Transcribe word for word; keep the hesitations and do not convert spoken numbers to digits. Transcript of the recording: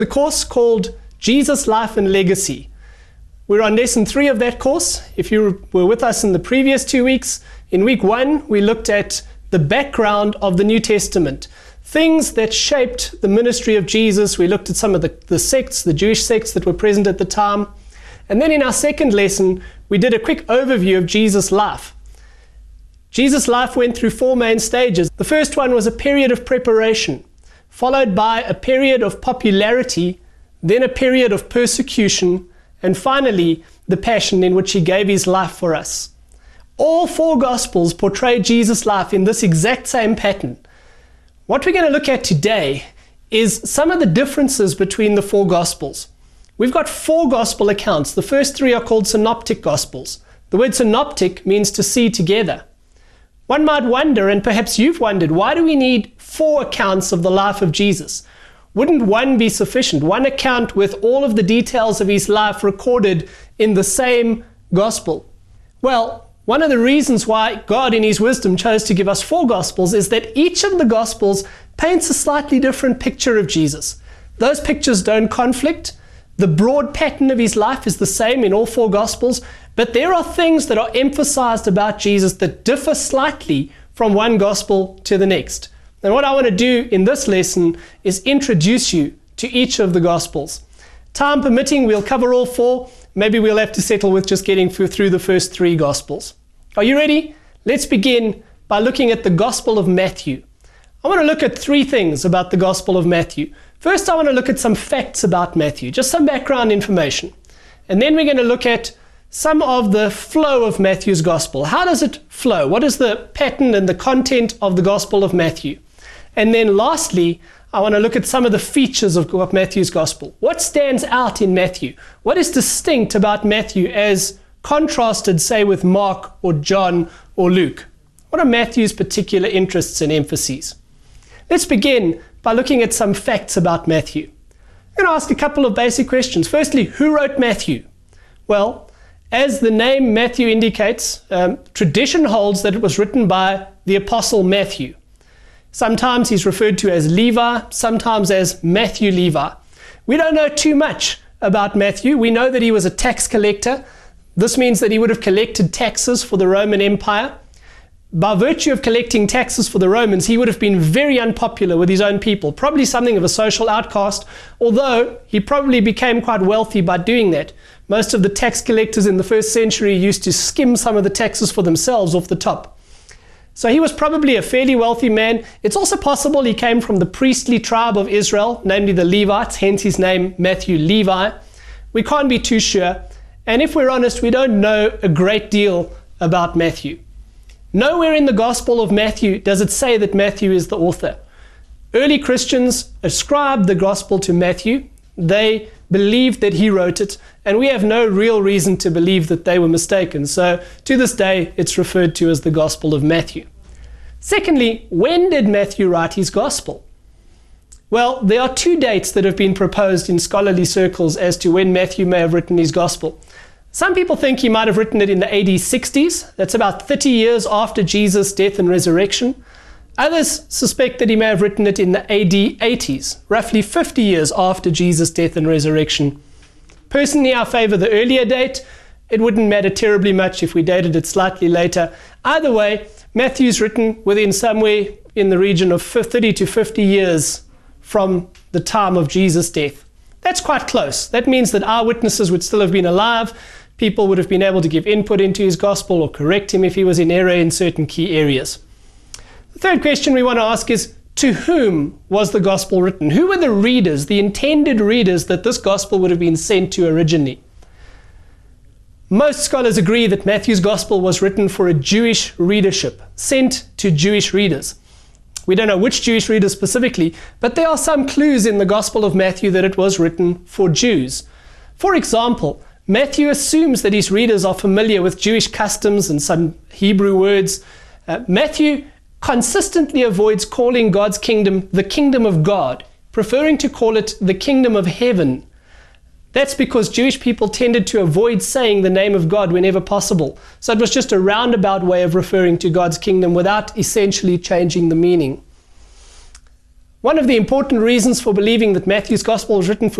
the course called Jesus, Life and Legacy. We're on lesson three of that course. If you were with us in the previous two weeks, in week one, we looked at the background of the New Testament, things that shaped the ministry of Jesus. We looked at some of the, the sects, the Jewish sects that were present at the time. And then in our second lesson, we did a quick overview of Jesus' life. Jesus' life went through four main stages. The first one was a period of preparation, followed by a period of popularity, then a period of persecution, and finally, the passion in which he gave his life for us. All four Gospels portray Jesus' life in this exact same pattern. What we're going to look at today is some of the differences between the four Gospels. We've got four Gospel accounts. The first three are called synoptic Gospels. The word synoptic means to see together. One might wonder, and perhaps you've wondered, why do we need four accounts of the life of Jesus? Wouldn't one be sufficient? One account with all of the details of his life recorded in the same gospel? Well, one of the reasons why God in his wisdom chose to give us four gospels is that each of the gospels paints a slightly different picture of Jesus. Those pictures don't conflict. The broad pattern of his life is the same in all four gospels, but there are things that are emphasized about Jesus that differ slightly from one gospel to the next. And what I want to do in this lesson is introduce you to each of the Gospels. Time permitting, we'll cover all four. Maybe we'll have to settle with just getting through the first three Gospels. Are you ready? Let's begin by looking at the Gospel of Matthew. I want to look at three things about the Gospel of Matthew. First, I want to look at some facts about Matthew, just some background information. And then we're going to look at some of the flow of Matthew's Gospel. How does it flow? What is the pattern and the content of the Gospel of Matthew? And then lastly, I want to look at some of the features of Matthew's Gospel. What stands out in Matthew? What is distinct about Matthew as contrasted, say, with Mark or John or Luke? What are Matthew's particular interests and emphases? Let's begin by looking at some facts about Matthew. I'm going to ask a couple of basic questions. Firstly, who wrote Matthew? Well, as the name Matthew indicates, um, tradition holds that it was written by the Apostle Matthew. Sometimes he's referred to as Levi, sometimes as Matthew Levi. We don't know too much about Matthew. We know that he was a tax collector. This means that he would have collected taxes for the Roman Empire. By virtue of collecting taxes for the Romans, he would have been very unpopular with his own people, probably something of a social outcast, although he probably became quite wealthy by doing that. Most of the tax collectors in the first century used to skim some of the taxes for themselves off the top. So he was probably a fairly wealthy man. It's also possible he came from the priestly tribe of Israel, namely the Levites, hence his name Matthew Levi. We can't be too sure. And if we're honest, we don't know a great deal about Matthew. Nowhere in the Gospel of Matthew does it say that Matthew is the author. Early Christians ascribed the Gospel to Matthew. They believed that he wrote it, and we have no real reason to believe that they were mistaken. So to this day, it's referred to as the Gospel of Matthew. Secondly, when did Matthew write his Gospel? Well, there are two dates that have been proposed in scholarly circles as to when Matthew may have written his Gospel. Some people think he might have written it in the A D sixties. That's about thirty years after Jesus' death and resurrection. Others suspect that he may have written it in the A D eighties, roughly fifty years after Jesus' death and resurrection. Personally, I favor the earlier date. It wouldn't matter terribly much if we dated it slightly later. Either way, Matthew's written within somewhere in the region of thirty to fifty years from the time of Jesus' death. That's quite close. That means that eyewitnesses would still have been alive. People would have been able to give input into his gospel or correct him if he was in error in certain key areas. The third question we want to ask is, to whom was the gospel written? Who were the readers, the intended readers that this gospel would have been sent to originally? Most scholars agree that Matthew's gospel was written for a Jewish readership, sent to Jewish readers. We don't know which Jewish readers specifically, but there are some clues in the Gospel of Matthew that it was written for Jews. For example, Matthew assumes that his readers are familiar with Jewish customs and some Hebrew words. Uh, Matthew consistently avoids calling God's kingdom the kingdom of God, preferring to call it the kingdom of heaven. That's because Jewish people tended to avoid saying the name of God whenever possible. So it was just a roundabout way of referring to God's kingdom without essentially changing the meaning. One of the important reasons for believing that Matthew's Gospel was written for